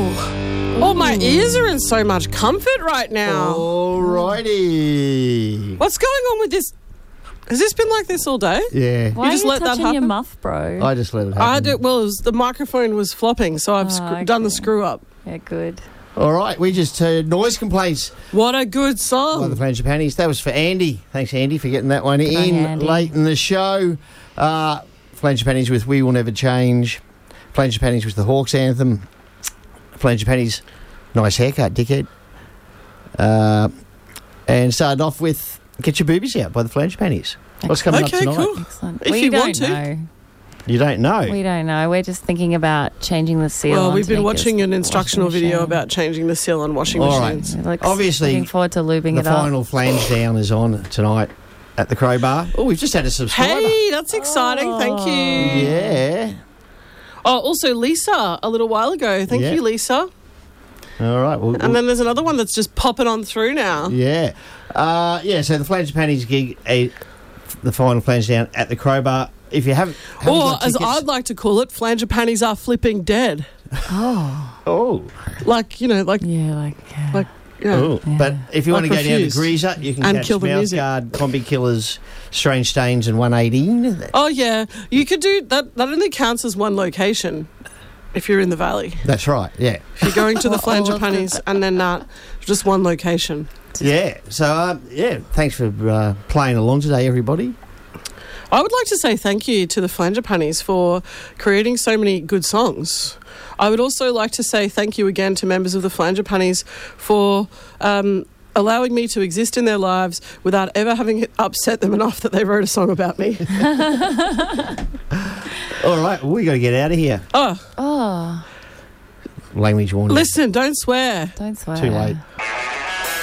Oh, my ears are in so much comfort right now. Alrighty. What's going on with this? Has this been like this all day? Yeah. Why just are you let that touching your happen? muff, bro? I just let it happen. I do. Well, the microphone was flopping, so I've done the screw up. Yeah, good. All right, we just heard Noise Complaints What a good by song. the Frangipanis. That was for Andy. Thanks, Andy, for getting that one in Andy. late in the show. Frangipanis with We Will Never Change. Frangipanis with the Hawks anthem. Frangipanis, nice haircut, dickhead. And started off with Get Your Boobies Out by the Frangipanis. What's coming up Okay, tonight? cool. Excellent. If we you don't want to. know. You don't know? We don't know. We're just thinking about changing the seal. Well, on we've to been make watching it an instructional washing video machine. about changing the seal on washing All right. machines. Obviously, looking forward to lubing The it up. final flange down is on tonight at the Crowbar. Oh, we've just had a subscriber. Hey, that's exciting. Thank you. Yeah. Oh, also Lisa, a little while ago. Thank Yeah. you, Lisa. All right. Well, And then there's another one that's just popping on through now. yeah. So the Frangipanis gig, the final flange down at the Crowbar. If you haven't Or, got as tickets- I'd like to call it, Frangipanis are flipping dead. Oh. Like, Yeah, yeah. Oh. But if you want to Like go down to Refused. Greaser, you can And catch kill the music. Mouseguard, Combi Killers, Strange Stains and 118. Oh, yeah. You could do that. That only counts as one location if you're in the valley. That's right, yeah. If you're going to the Frangipanis and then just one location. Yeah. So, thanks for playing along today, everybody. I would like to say thank you to the Frangipanis for creating so many good songs. I would also like to say thank you again to members of the Frangipanis for allowing me to exist in their lives without ever having upset them enough that they wrote a song about me. All right, well, we got to get out of here. Oh, Oh, Language warning. listen, don't swear. don't swear. Too late.